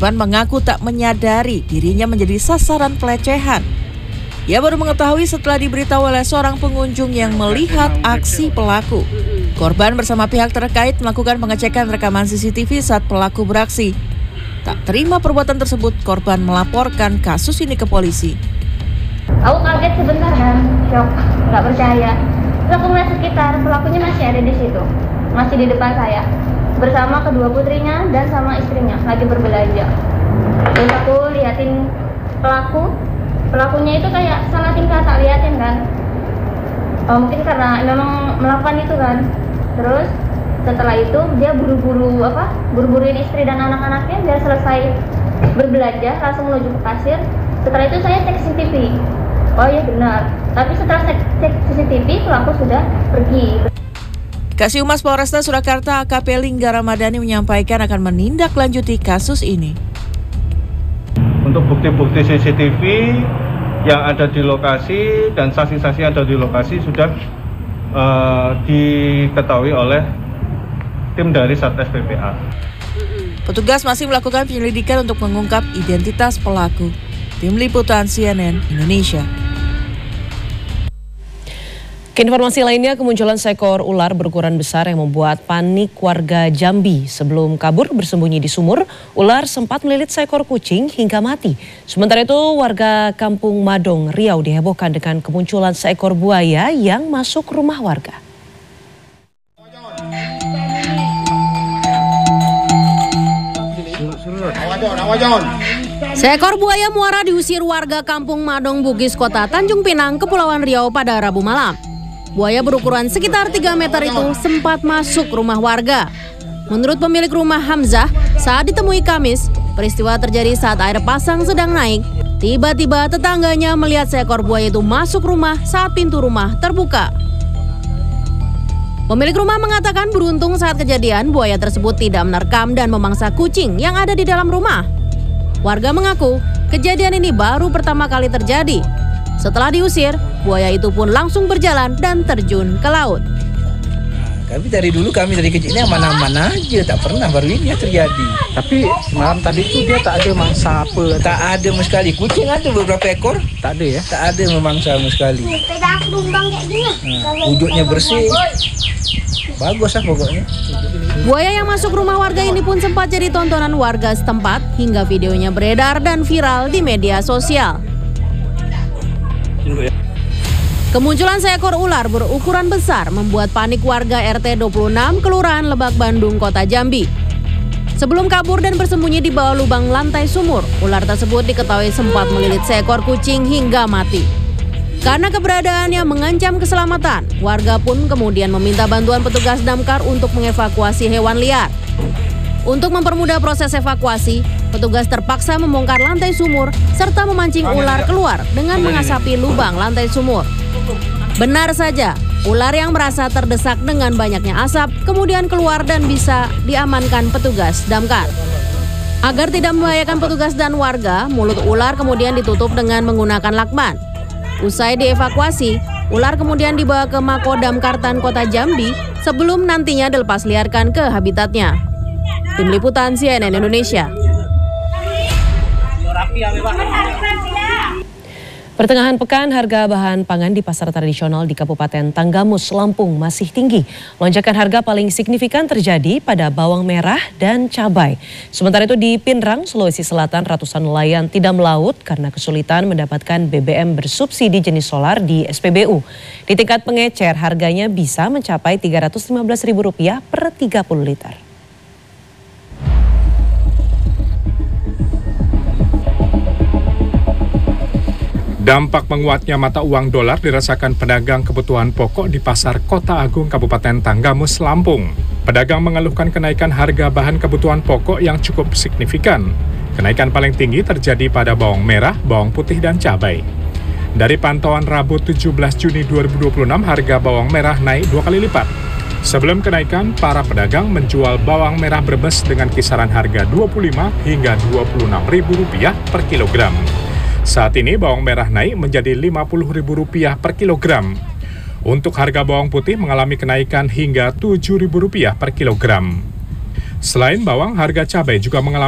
korban mengaku tak menyadari dirinya menjadi sasaran pelecehan. Ia baru mengetahui setelah diberitahu oleh seorang pengunjung yang melihat aksi pelaku. Korban bersama pihak terkait melakukan pengecekan rekaman CCTV saat pelaku beraksi. Tak terima perbuatan tersebut, korban melaporkan kasus ini ke polisi. Aku kaget sebentar kan, shock, nggak percaya. Terus aku melihat sekitar, pelakunya masih ada di situ, masih di depan saya, bersama kedua putrinya dan sama istrinya lagi berbelanja. Terus aku liatin pelakunya itu kayak salah tingkah, tak liatin kan. Mungkin karena memang melakukan itu kan. Terus setelah itu dia buru-buruin istri dan anak-anaknya biar selesai berbelanja langsung menuju ke kasir. Setelah itu saya cek CCTV. Oh iya benar. Tapi setelah cek CCTV pelaku sudah pergi. Kasih Humas Polresta Surakarta AKP Lingga Ramadhani menyampaikan akan menindaklanjuti kasus ini. Untuk bukti-bukti CCTV yang ada di lokasi dan saksi-saksi yang ada di lokasi sudah diketahui oleh tim dari Satgas PPA. Petugas masih melakukan penyelidikan untuk mengungkap identitas pelaku. Tim Liputan CNN Indonesia. Informasi lainnya, kemunculan seekor ular berukuran besar yang membuat panik warga Jambi. Sebelum kabur bersembunyi di sumur, ular sempat melilit seekor kucing hingga mati. Sementara itu, warga Kampung Madong, Riau dihebohkan dengan kemunculan seekor buaya yang masuk rumah warga. Seekor buaya muara diusir warga Kampung Madong, Bugis, Kota Tanjung Pinang, Kepulauan Riau pada Rabu malam. Buaya berukuran sekitar 3 meter itu sempat masuk rumah warga. Menurut pemilik rumah Hamzah, saat ditemui Kamis, peristiwa terjadi saat air pasang sedang naik. Tiba-tiba tetangganya melihat seekor buaya itu masuk rumah saat pintu rumah terbuka. Pemilik rumah mengatakan beruntung saat kejadian buaya tersebut tidak menerkam dan memangsa kucing yang ada di dalam rumah. Warga mengaku kejadian ini baru pertama kali terjadi. Setelah diusir, buaya itu pun langsung berjalan dan terjun ke laut. Tapi dari dulu kami dari kecilnya mana-mana aja, tak pernah baru ini terjadi. Tapi malam tadi itu dia tak ada mangsa apa? Tak ada sama sekali. Kucing ada beberapa ekor. Tak ada ya? Tak ada memangsa sama sekali. Wujudnya bersih. Bagus lah pokoknya. Buaya yang masuk rumah warga ini pun sempat jadi tontonan warga setempat hingga videonya beredar dan viral di media sosial. Kemunculan seekor ular berukuran besar membuat panik warga RT 26 Kelurahan Lebak Bandung, Kota Jambi. Sebelum kabur dan bersembunyi di bawah lubang lantai sumur, ular tersebut diketahui sempat melilit seekor kucing hingga mati. Karena keberadaannya mengancam keselamatan, warga pun kemudian meminta bantuan petugas damkar untuk mengevakuasi hewan liar. Untuk mempermudah proses evakuasi, petugas terpaksa membongkar lantai sumur serta memancing ular keluar dengan mengasapi lubang lantai sumur. Benar saja, ular yang merasa terdesak dengan banyaknya asap kemudian keluar dan bisa diamankan petugas damkar. Agar tidak membahayakan petugas dan warga, mulut ular kemudian ditutup dengan menggunakan lakban. Usai dievakuasi, ular kemudian dibawa ke Mako Damkartan Kota Jambi sebelum nantinya dilepas liarkan ke habitatnya. Tim Liputan CNN Indonesia. Pertengahan pekan, harga bahan pangan di pasar tradisional di Kabupaten Tanggamus, Lampung masih tinggi. Lonjakan harga paling signifikan terjadi pada bawang merah dan cabai. Sementara itu di Pinrang, Sulawesi Selatan, ratusan nelayan tidak melaut karena kesulitan mendapatkan BBM bersubsidi jenis solar di SPBU. Di tingkat pengecer, harganya bisa mencapai Rp315.000 per 30 liter. Dampak menguatnya mata uang dolar dirasakan pedagang kebutuhan pokok di Pasar Kota Agung Kabupaten Tanggamus, Lampung. Pedagang mengeluhkan kenaikan harga bahan kebutuhan pokok yang cukup signifikan. Kenaikan paling tinggi terjadi pada bawang merah, bawang putih, dan cabai. Dari pantauan Rabu 17 Juni 2026, harga bawang merah naik 2 kali lipat. Sebelum kenaikan, para pedagang menjual bawang merah Brebes dengan kisaran harga Rp25 hingga Rp26.000 per kilogram. Saat ini bawang merah naik menjadi Rp50.000 per kilogram. Untuk harga bawang putih mengalami kenaikan hingga Rp7.000 per kilogram. Selain bawang, harga cabai juga mengalami